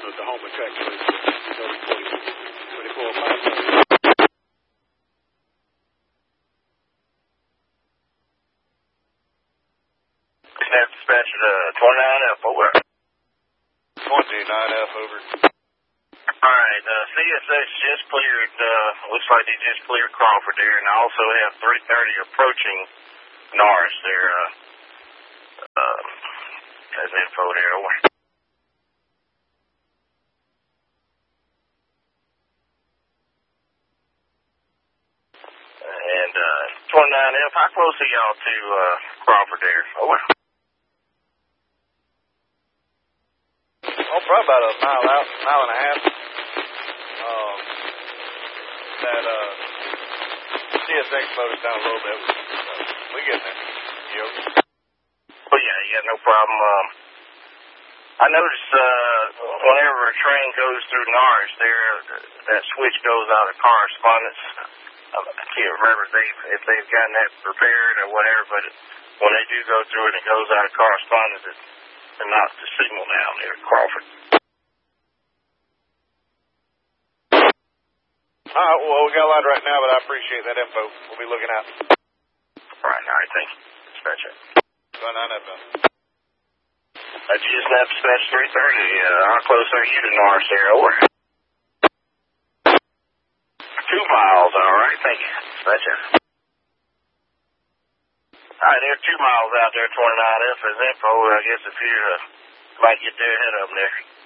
the Homer track was 24 miles. Snap dispatch to 29F, over. 29F, over. Alright, CSX just cleared, looks like they just cleared Crawford there, and I also have 330 approaching Norris there, as info there, over. And, 29F, how close are y'all to, Crawford there, over? Oh, probably about a mile out, mile and a half. That CSX slowed us down a little bit. We getting there. You okay? Oh yeah, no problem. I noticed whenever a train goes through Norris there, that switch goes out of correspondence. I can't remember if they've gotten that prepared or whatever, but when they do go through it, it goes out of correspondence. They're not the signal down there at Crawford. All right, well, we got a lot right now, but I appreciate that info. We'll be looking out. All right, thank you. Dispatch it. 29F. That's just that dispatch 330. How close are you to Norris there? Over. 2 miles, all right, thank you. Dispatch it. All right, they're 2 miles out there, 29F as info. I guess if you might get there ahead of them there.